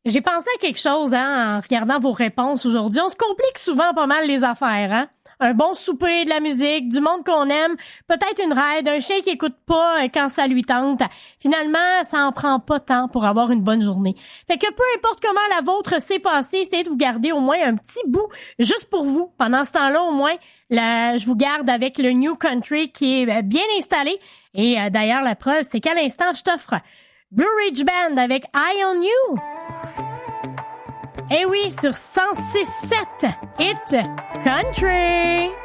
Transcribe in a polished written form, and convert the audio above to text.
J'ai pensé à quelque chose en regardant vos réponses aujourd'hui. On se complique souvent pas mal les affaires, hein? Un bon souper, de la musique, du monde qu'on aime, peut-être une ride, un chien qui écoute pas quand ça lui tente. Finalement, ça en prend pas tant pour avoir une bonne journée. Fait que peu importe comment la vôtre s'est passée, essayez de vous garder au moins un petit bout juste pour vous. Pendant ce temps-là, au moins, je vous garde avec le New Country qui est bien installé. Et d'ailleurs, la preuve, c'est qu'à l'instant, je t'offre Blue Ridge Band avec Eye on You. Eh oui, sur 106.7 Hit Country.